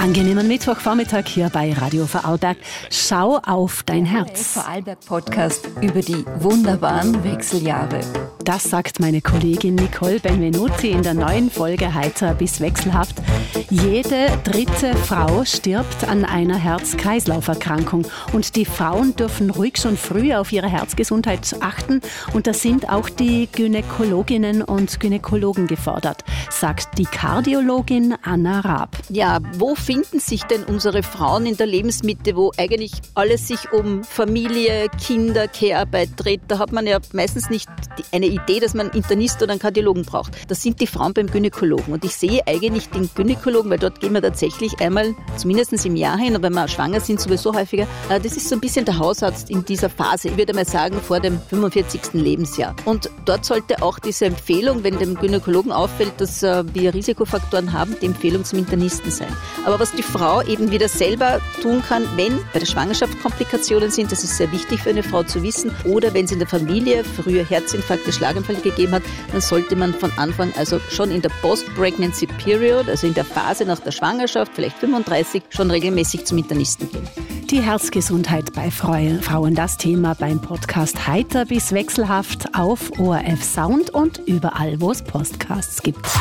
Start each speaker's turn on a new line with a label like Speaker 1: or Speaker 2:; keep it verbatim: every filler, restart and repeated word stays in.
Speaker 1: Angenehmen Mittwochvormittag hier bei Radio Vorarlberg. Schau auf dein Herz.
Speaker 2: Vorarlberg Podcast über die wunderbaren Wechseljahre.
Speaker 1: Das sagt meine Kollegin Nicole Benvenuti in der neuen Folge Heiter bis wechselhaft. Jede dritte Frau stirbt an einer Herz-Kreislauf-Erkrankung. Und die Frauen dürfen ruhig schon früh auf ihre Herzgesundheit achten. Und da sind auch die Gynäkologinnen und Gynäkologen gefordert, sagt die Kardiologin Anna Raab.
Speaker 3: Ja, wo finden sich denn unsere Frauen in der Lebensmitte, wo eigentlich alles sich um Familie, Kinder, Care-Arbeit dreht? Da hat man ja meistens nicht eine Idee, dass man einen Internist oder einen Kardiologen braucht. Das sind die Frauen beim Gynäkologen. Und ich sehe eigentlich den Gynäkologen, weil dort gehen wir tatsächlich einmal, zumindest im Jahr hin, aber wenn wir schwanger sind, sowieso häufiger. Das ist so ein bisschen der Hausarzt in dieser Phase, ich würde mal sagen, vor dem fünfundvierzigsten Lebensjahr. Und dort sollte auch diese Empfehlung, wenn dem Gynäkologen auffällt, dass wir Risikofaktoren haben, die Empfehlung zum Internisten sein. Aber was die Frau eben wieder selber tun kann, wenn bei der Schwangerschaft Komplikationen sind, das ist sehr wichtig für eine Frau zu wissen, oder wenn es in der Familie früher Herzinfarkte, Schlaganfälle gegeben hat, dann sollte man von Anfang, also schon in der Post-Pregnancy Period, also in der Phase nach der Schwangerschaft, vielleicht fünfunddreißig, schon regelmäßig zum Internisten gehen.
Speaker 1: Die Herzgesundheit bei Frauen, das Thema beim Podcast Heiter bis wechselhaft auf O R F Sound und überall, wo es Podcasts gibt.